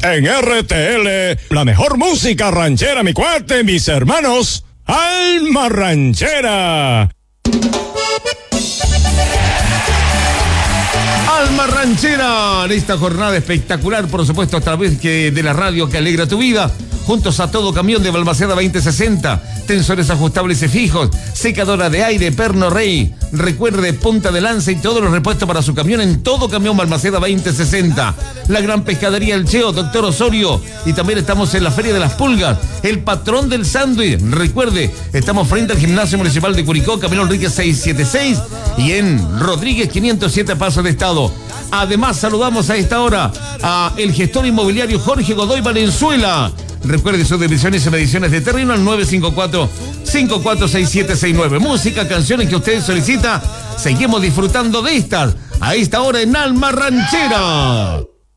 En RTL, la mejor música ranchera, mi cuate, mis hermanos. Alma Ranchera. Alma Ranchera, en esta jornada espectacular, por supuesto, a través de la radio que alegra tu vida. Juntos a todo camión de Balmaceda 2060, tensores ajustables y fijos, secadora de aire, Perno Rey. Recuerde, punta de lanza y todos los repuestos para su camión en todo camión Balmaceda 2060. La gran pescadería El Cheo, Doctor Osorio. Y también estamos en la Feria de las Pulgas, el patrón del sándwich. Recuerde, estamos frente al Gimnasio Municipal de Curicó, Camino Enrique 676 y en Rodríguez 507 Paso de Estado. Además, saludamos a esta hora a el gestor inmobiliario Jorge Godoy Valenzuela. Recuerde sus divisiones y mediciones de terreno al 954-546769. Música, canciones que usted solicita. Seguimos disfrutando de estas a esta hora en Alma Ranchera.